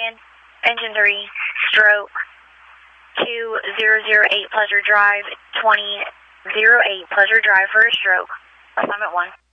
Ryan, engine 3, stroke 2008 Pleasure Drive, 2008 Pleasure Drive for a stroke. Assignment 1.